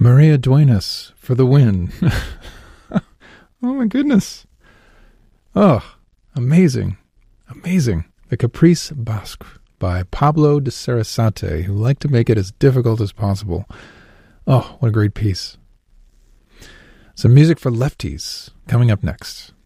Maria Duenas for the win. Oh my goodness. Oh, amazing. Amazing. The Caprice Basque by Pablo de Sarasate, who liked to make it as difficult as possible. Oh, what a great piece. Some music for lefties coming up next.